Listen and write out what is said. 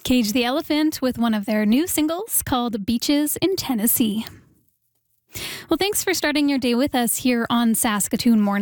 Cage the Elephant with one of their new singles called Beaches in Tennessee. Well, thanks for starting your day with us here on Saskatoon Morning.